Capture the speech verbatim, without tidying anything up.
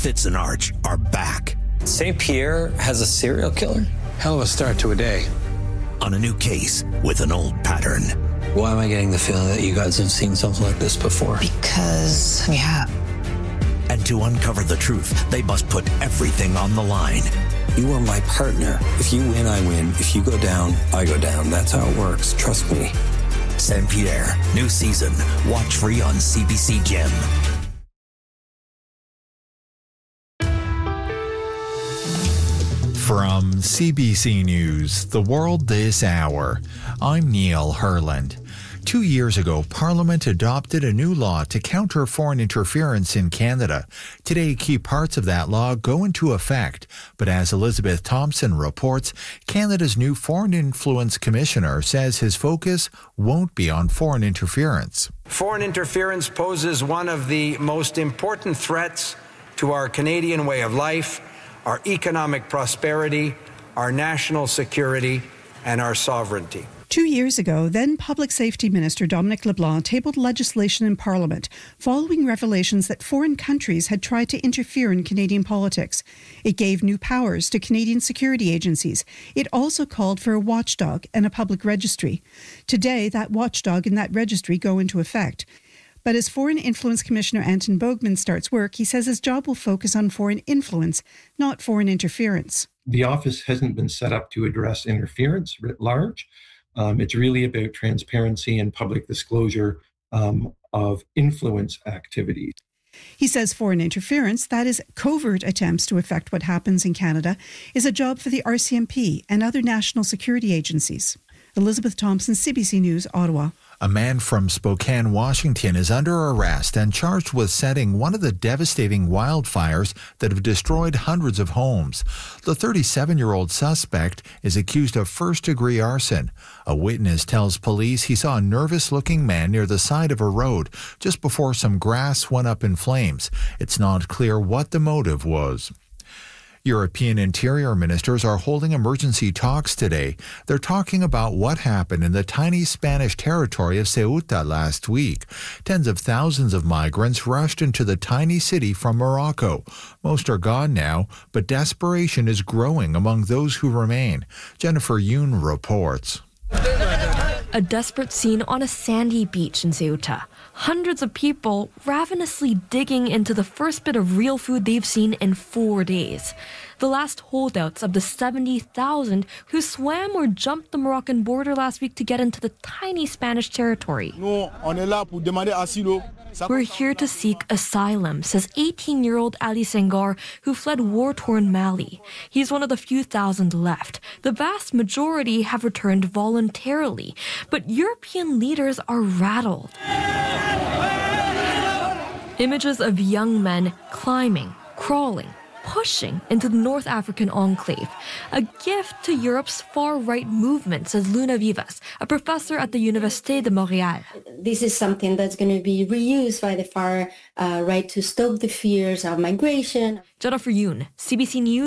Fitz and Arch are back. Saint Pierre has a serial killer? Hell of a start to a day. On a new case with an old pattern. Why am I getting the feeling that you guys have seen something like this before? Because we have. And to uncover the truth, they must put everything on the line. You are my partner. If you win, I win. If you go down, I go down. That's how it works. Trust me. Saint Pierre, new season. Watch free on C B C Gem. From C B C News, The World This Hour, I'm Neil Herland. Two years ago, Parliament adopted a new law to counter foreign interference in Canada. Today, key parts of that law go into effect. But as Elizabeth Thompson reports, Canada's new Foreign Influence Commissioner says his focus won't be on foreign interference. Foreign interference poses one of the most important threats to our Canadian way of life, our economic prosperity, our national security, and our sovereignty. Two years ago, then Public Safety Minister Dominic LeBlanc tabled legislation in Parliament following revelations that foreign countries had tried to interfere in Canadian politics. It gave new powers to Canadian security agencies. It also called for a watchdog and a public registry. Today, that watchdog and that registry go into effect. But as Foreign Influence Commissioner Anton Bogman starts work, he says his job will focus on foreign influence, not foreign interference. The office hasn't been set up to address interference writ large. Um, it's really about transparency and public disclosure um, of influence activities. He says foreign interference, that is covert attempts to affect what happens in Canada, is a job for the R C M P and other national security agencies. Elizabeth Thompson, C B C News, Ottawa. A man from Spokane, Washington is under arrest and charged with setting one of the devastating wildfires that have destroyed hundreds of homes. The thirty-seven-year-old suspect is accused of first-degree arson. A witness tells police he saw a nervous-looking man near the side of a road just before some grass went up in flames. It's not clear what the motive was. European interior ministers are holding emergency talks today. They're talking about what happened in the tiny Spanish territory of Ceuta last week. Tens of thousands of migrants rushed into the tiny city from Morocco. Most are gone now, but desperation is growing among those who remain. Jennifer Yoon reports. A desperate scene on a sandy beach in Ceuta. Hundreds of people ravenously digging into the first bit of real food they've seen in four days. The last holdouts of the seventy thousand who swam or jumped the Moroccan border last week to get into the tiny Spanish territory. We're here to seek asylum, says eighteen-year-old Ali Senghor, who fled war-torn Mali. He's one of the few thousand left. The vast majority have returned voluntarily, but European leaders are rattled. Images of young men climbing, crawling, pushing into the North African enclave. A gift to Europe's far-right movement, says Luna Vivas, a professor at the Université de Montréal. This is something that's going to be reused by the far uh, right to stoke the fears of migration. Jennifer Yoon, C B C News.